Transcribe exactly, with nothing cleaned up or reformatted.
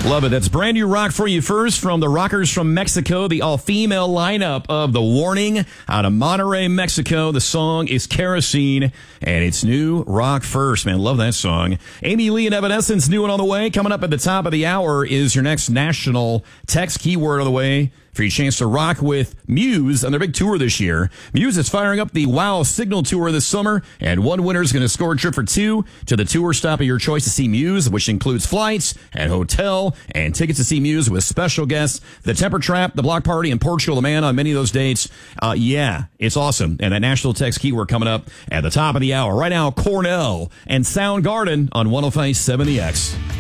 Love it. That's brand new rock for you first from the Rockers from Mexico, the all-female lineup of The Warning out of Monterrey, Mexico. The song is Kerosene, and it's new rock first. Man, love that song. Amy Lee and Evanescence, new one on the way. Coming up at the top of the hour is your next national text keyword on the way for your chance to rock with Muse on their big tour this year. Muse is firing up the Wow Signal Tour this summer, and one winner is going to score a trip for two to the tour stop of your choice to see Muse, which includes flights and hotel and tickets to see Muse with special guests, The Temper Trap, The Block Party, and Portugal the Man on many of those dates. Uh, yeah, it's awesome. And that national text keyword coming up at the top of the hour. Right now, Cornell and Soundgarden on one oh five point seven The X.